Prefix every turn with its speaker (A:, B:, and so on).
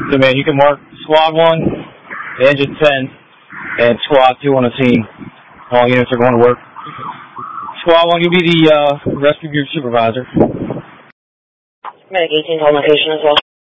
A: So, man, you can mark Squad 1, Engine 10, and Squad 2 on the scene. All units are going to work. Squad 1, you'll be the rescue group supervisor.
B: Medic 18 on location as well.